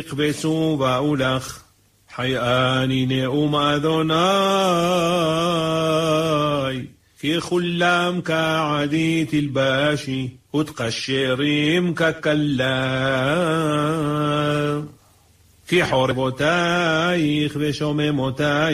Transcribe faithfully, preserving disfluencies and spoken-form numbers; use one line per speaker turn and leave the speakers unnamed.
וסובאו לך, חייאני נאום אדוני, כי כולם כעדי תלבשי, ותקשרים ככלה. כי חורבותייך ושוממותייך,